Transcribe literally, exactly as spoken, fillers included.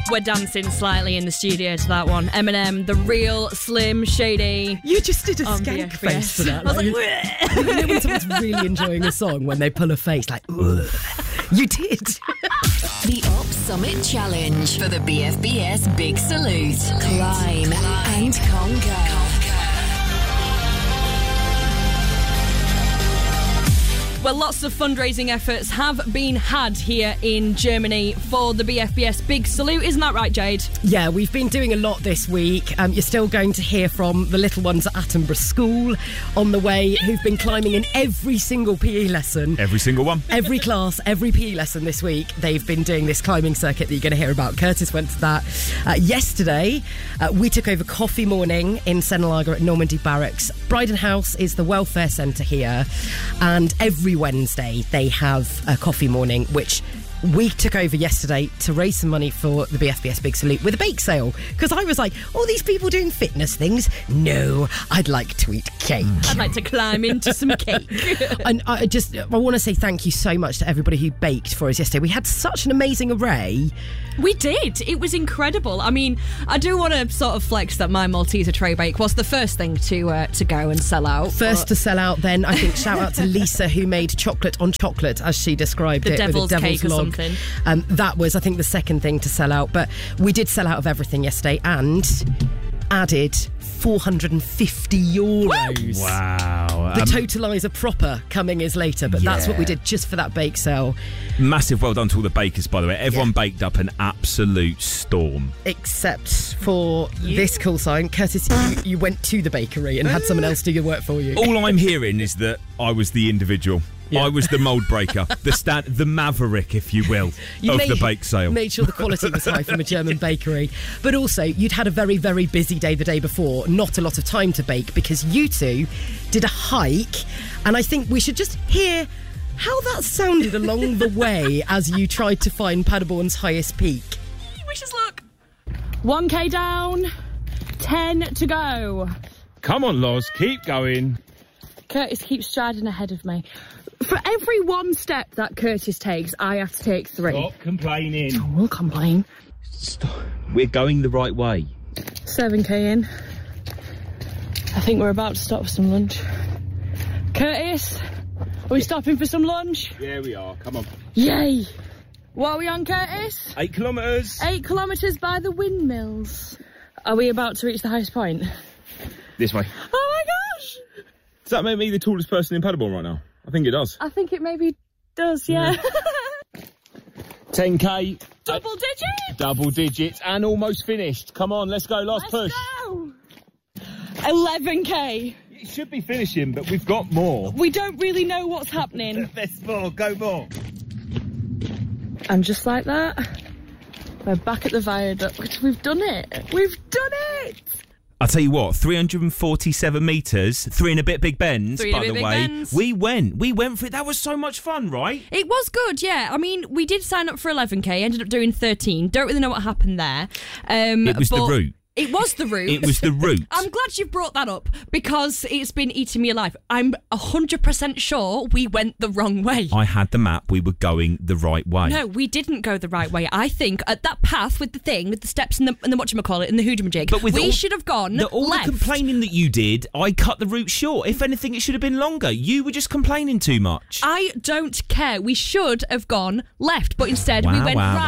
We're dancing slightly in the studio to that one. Eminem, The Real Slim Shady. You just did a On skank B F B face S. for that. I was like, like, you know when someone's really enjoying a song when they pull a face like, ugh. You did. The Op Summit Challenge for the B F B S Big Salute. Climb and conquer. Well, lots of fundraising efforts have been had here in Germany for the B F B S Big Salute. Isn't that right, Jade? Yeah, we've been doing a lot this week. Um, you're still going to hear from the little ones at Attenborough School on the way who've been climbing in every single P E lesson. Every single one. Every class, every P E lesson this week, they've been doing this climbing circuit that you're going to hear about. Curtis went to that. Uh, yesterday, uh, we took over Coffee Morning in Sennelager at Normandy Barracks. Bryden House is the welfare centre here, and every Wednesday they have a coffee morning, which we took over yesterday to raise some money for the B F B S Big Salute with a bake sale, because I was like, all these people doing fitness things, no, I'd like to eat cake. I'd like to climb into some cake. And I just I want to say thank you so much to everybody who baked for us yesterday. We had such an amazing array. We did. It was incredible. I mean, I do want to sort of flex that my Malteser tray bake was the first thing to uh, to go and sell out. First but... to sell out, then I think shout out to Lisa, who made chocolate on chocolate, as she described the it. devil's, with a devil's cake log. or something. Um, that was, I think, the second thing to sell out. But we did sell out of everything yesterday and added four hundred fifty euros. Wow. The Um, totaliser proper coming is later, but that's what we did just for that bake sale. massive well done to all the bakers, by the way. Everyone Yeah. baked up an absolute storm. Except for this call sign. Curtis, you, you went to the bakery and had someone else do your work for you. All I'm hearing is that I was the individual. Yeah. I was the mould breaker, the stand, the maverick, if you will, You of made, the bake sale. made sure the quality was high from a German bakery. But also, you'd had a very, very busy day the day before, not a lot of time to bake, because you two did a hike, and I think we should just hear how that sounded along the way as you tried to find Paderborn's highest peak. We should look. one K down, ten to go. Come on, Loz, keep going. Curtis keeps striding ahead of me. For every one step that Curtis takes, I have to take three. Stop complaining. We'll complain. Stop. We're going the right way. seven K in. I think we're about to stop for some lunch. Curtis, are we stopping for some lunch? Yeah, we are. Come on. Yay! What are we on, Curtis? Eight kilometres. Eight kilometres by the windmills. Are we about to reach the highest point? This way. Oh my gosh! Does that make me the tallest person in Paderborn right now? I think it does. I think it maybe does, yeah. ten K. Double digits! Double digits and almost finished. Come on, let's go. Last Let's push. go! eleven K. It should be finishing, but we've got more. We don't really know what's happening. There's more. Go more. And just like that, we're back at the viaduct. We've done it. We've done it! I'll tell you what, three hundred forty-seven metres, three and a bit Big Bens, Three and a by bit the Big way. Bens. We went. We went for it. That was so much fun, right? It was good, yeah. I mean, we did sign up for eleven K, ended up doing thirteen. Don't really know what happened there. Um, It was the but route. It was the route. It was the route. I'm glad you've brought that up because it's been eating me alive. I'm one hundred percent sure we went the wrong way. I had the map. We were going the right way. No, we didn't go the right way. I think at that path with the thing, with the steps and the, and the whatchamacallit and the hoodoo-majig, But with we all- should have gone The, all left. the complaining that you did, I cut the route short. If anything, it should have been longer. You were just complaining too much. I don't care. We should have gone left, but instead we Wow, went wow, right.